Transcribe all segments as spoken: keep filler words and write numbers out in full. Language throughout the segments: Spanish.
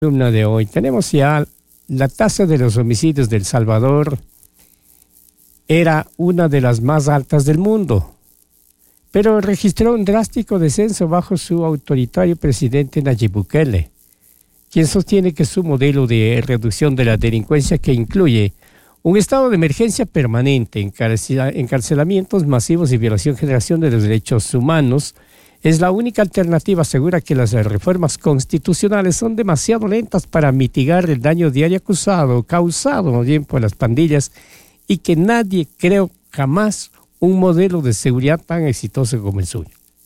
Columna de hoy. Tenemos ya la tasa de los homicidios de El Salvador era una de las más altas del mundo, pero registró un drástico descenso bajo su autoritario presidente Nayib Bukele, quien sostiene que su modelo de reducción de la delincuencia, que incluye un estado de emergencia permanente, encarcelamientos masivos y violación generación de los derechos humanos, es la única alternativa. Asegura que las reformas constitucionales son demasiado lentas para mitigar el daño diario acusado, causado más bien por las pandillas, y que nadie creó jamás un modelo de seguridad tan exitoso como el suyo.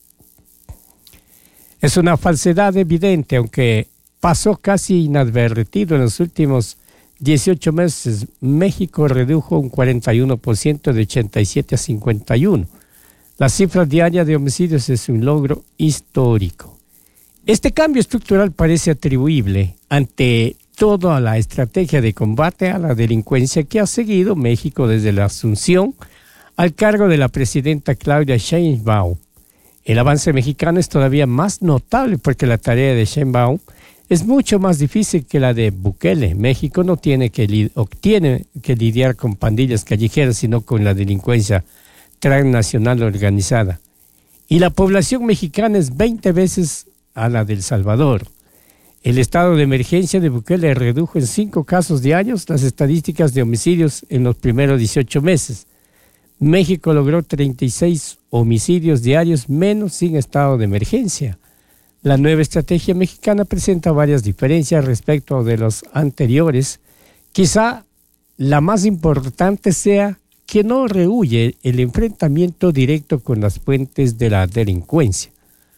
Es una falsedad evidente, aunque pasó casi inadvertido en los últimos dieciocho meses. México redujo un cuarenta y uno por ciento de ochenta y siete a cincuenta y uno. La cifra diaria de homicidios es un logro histórico. Este cambio estructural parece atribuible ante toda la estrategia de combate a la delincuencia que ha seguido México desde la asunción al cargo de la presidenta Claudia Sheinbaum. El avance mexicano es todavía más notable porque la tarea de Sheinbaum es mucho más difícil que la de Bukele. México no tiene que, li- tiene que lidiar con pandillas callejeras, sino con la delincuencia transnacional organizada. Y la población mexicana es veinte veces a la de El Salvador. El estado de emergencia de Bukele redujo en cinco casos diarios las estadísticas de homicidios en los primeros dieciocho meses. México logró treinta y seis homicidios diarios menos sin estado de emergencia. La nueva estrategia mexicana presenta varias diferencias respecto de los anteriores. Quizá la más importante sea que no rehúye el enfrentamiento directo con las fuentes de la delincuencia.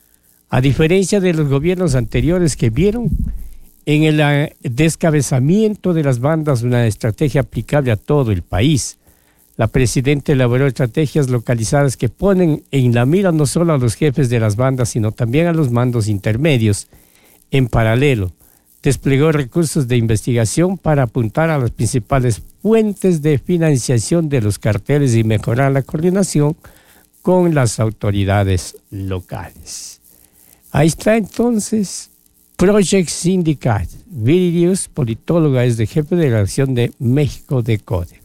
A diferencia de los gobiernos anteriores que vieron en el descabezamiento de las bandas una estrategia aplicable a todo el país, la presidenta elaboró estrategias localizadas que ponen en la mira no solo a los jefes de las bandas, sino también a los mandos intermedios. En paralelo, desplegó recursos de investigación para apuntar a las principales fuentes de financiación de los carteles y mejorar la coordinación con las autoridades locales. Ahí está entonces Project Syndicate. Viridius, politóloga, es de jefe de la acción de México de CODE.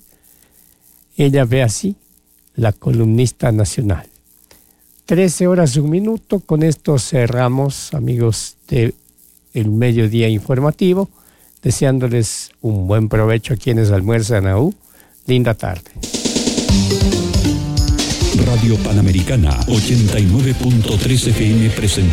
Ella ve así la columnista nacional. trece horas un minuto. Con esto cerramos, amigos de El Mediodía Informativo, deseándoles un buen provecho a quienes almuerzan a U. Linda tarde. Radio Panamericana ochenta y nueve punto tres F M presenta